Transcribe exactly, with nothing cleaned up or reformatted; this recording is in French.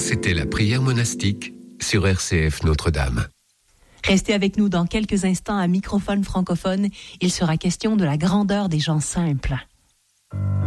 C'était la prière monastique sur R C F Notre-Dame. Restez avec nous dans quelques instants à Microphone francophone. Il sera question de la grandeur des gens simples.